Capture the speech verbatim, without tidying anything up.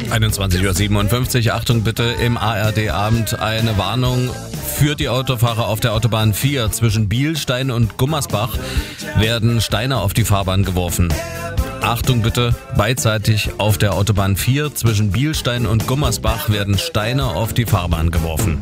einundzwanzig Uhr siebenundfünfzig, Achtung bitte, im A R D-Abend eine Warnung für die Autofahrer auf der Autobahn vier. Zwischen Bielstein und Gummersbach werden Steine auf die Fahrbahn geworfen. Achtung bitte, beidseitig auf der Autobahn vier zwischen Bielstein und Gummersbach werden Steine auf die Fahrbahn geworfen.